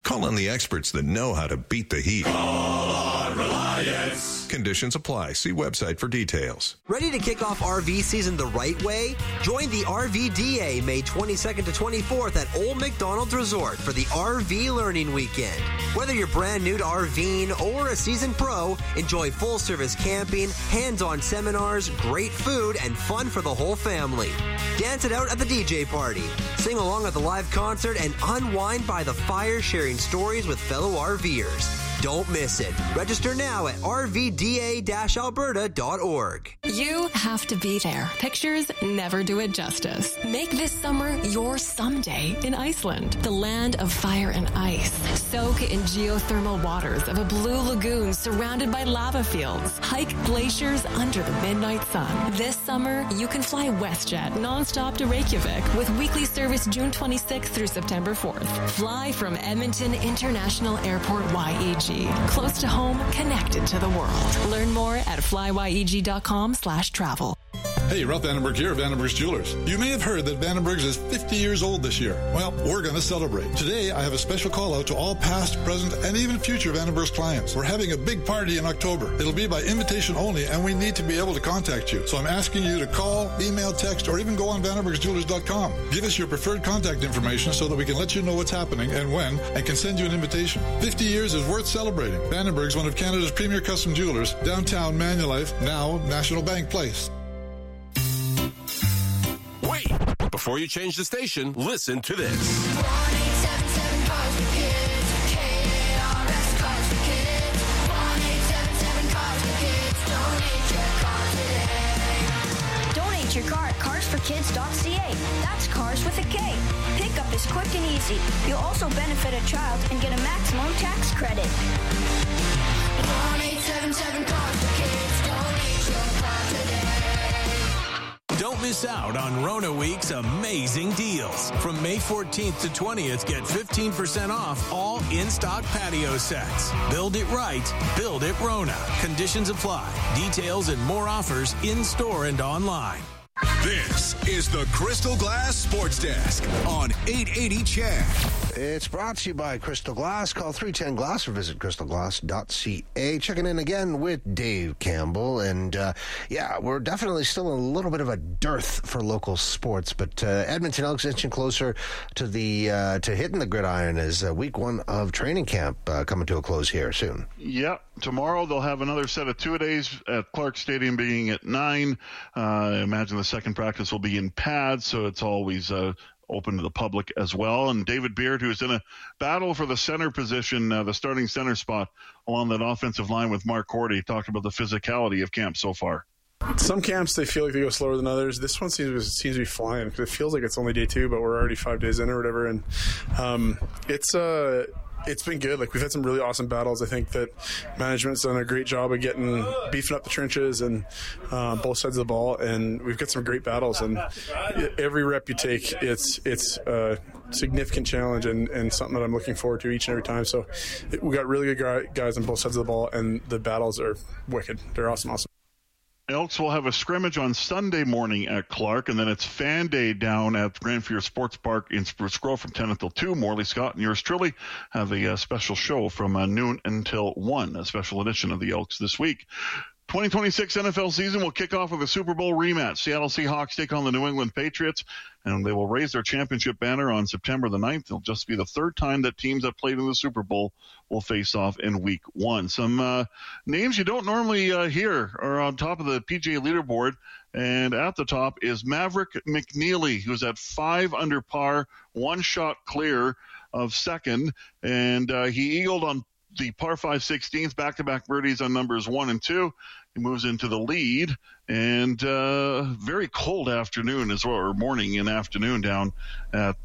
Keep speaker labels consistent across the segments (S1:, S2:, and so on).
S1: Call on the experts that know how to beat the heat.
S2: Call on Reliance.
S1: Conditions apply. See website for details.
S3: Ready to kick off RV season the right way? Join the RVDA May 22nd to 24th at Old McDonald's Resort for the RV Learning Weekend. Whether you're brand new to RVing or a seasoned pro, enjoy full-service camping, hands-on seminars, great food, and fun for the whole family. Dance it out at the DJ party, sing along at the live concert, and unwind by the fire sharing stories with fellow RVers. Don't miss it. Register now at rvda-alberta.org.
S4: You have to be there. Pictures never do it justice. Make this summer your someday in Iceland, the land of fire and ice. Soak in geothermal waters of a blue lagoon surrounded by lava fields. Hike glaciers under the midnight sun. This summer, you can fly WestJet nonstop to Reykjavik with weekly service June 26th through September 4th. Fly from Edmonton International Airport YEG. Close to home, connected to the world. Learn more at flyyeg.com/travel.
S5: Hey, Ralph Vandenberg here of Vandenberg's Jewelers. You may have heard that Vandenberg's is 50 years old this year. Well, we're going to celebrate. Today, I have a special call out to all past, present, and even future Vandenberg's clients. We're having a big party in October. It'll be by invitation only, and we need to be able to contact you. So I'm asking you to call, email, text, or even go on VandenbergsJewelers.com. Give us your preferred contact information so that we can let you know what's happening and when, and can send you an invitation. 50 years is worth celebrating. Vandenberg's, one of Canada's premier custom jewelers, downtown Manulife, now National Bank Place.
S6: Wait! Before you change the station, listen to this.
S7: 1877 Cars for Kids. KRS Cars for Kids. 1877 Cars for Kids. Donate your car today.
S8: Donate your car at carsforkids.ca. That's cars with a K. Pickup is quick and easy. You'll also benefit a child and get a maximum tax credit.
S7: 1877 Cars for Kids. Donate your car today.
S9: Don't miss out on Rona Week's amazing deals. From May 14th to 20th, get 15% off all in-stock patio sets. Build it right. Build it Rona. Conditions apply. Details and more offers in-store and online.
S10: This is the Crystal Glass Sports Desk on 880 CHED.
S11: It's brought to you by Crystal Glass. Call 310-GLASS or visit crystalglass.ca. Checking in again with Dave Campbell. And, we're definitely still a little bit of a dearth for local sports. But Edmonton Elks inching closer to to hitting the gridiron as week one of training camp coming to a close here soon.
S12: Yeah, tomorrow they'll have another set of two-a-days at Clark Stadium beginning at 9. I imagine the second practice will be in pads, so it's always open to the public as well. And David Beard, who's in a battle for the center position, the starting center spot along that offensive line with Mark Cordy, talked about the physicality of camp so far.
S13: Some camps, they feel like they go slower than others. This one seems to be flying because it feels like it's only day 2, but we're already 5 days in or whatever. And it's been good. Like, we've had some really awesome battles. I think that management's done a great job of beefing up the trenches and both sides of the ball, and we've got some great battles. And every rep you take, it's a significant challenge and something that I'm looking forward to each and every time. So we got really good guys on both sides of the ball, and the battles are wicked. They're awesome.
S12: Elks will have a scrimmage on Sunday morning at Clark, and then it's Fan Day down at Grand Fear Sports Park in Spruce Grove from 10 until 2. Morley Scott and yours truly have a special show from noon until 1, a special edition of the Elks this week. 2026 NFL season will kick off with a Super Bowl rematch. Seattle Seahawks take on the New England Patriots, and they will raise their championship banner on September the 9th. It'll just be the third time that teams that played in the Super Bowl will face off in week 1. Some names you don't normally hear are on top of the PGA leaderboard, and at the top is Maverick McNeely, who's at 5 under par, 1 shot clear of second, and he eagled on the par 5 16th, back-to-back birdies on numbers 1 and 2. He moves into the lead, and very cold afternoon as well, or morning and afternoon down at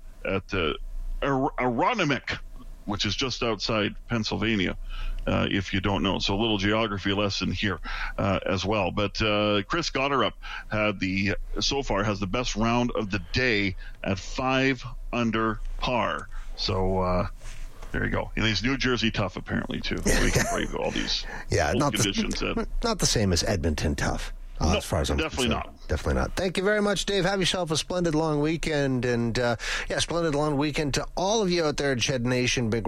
S12: Aronimink, which is just outside Pennsylvania, if you don't know. So a little geography lesson here as well. But Chris Gotterup so far has the best round of the day at 5 under par. So there you go. And he's New Jersey tough, apparently, too. So he can brave all these conditions.
S11: Not the same as Edmonton tough.
S12: No,
S11: as far as I'm
S12: definitely
S11: concerned.
S12: not.
S11: Definitely not. Thank you very much, Dave. Have yourself a splendid long weekend. And, splendid long weekend to all of you out there at CHED Nation. Big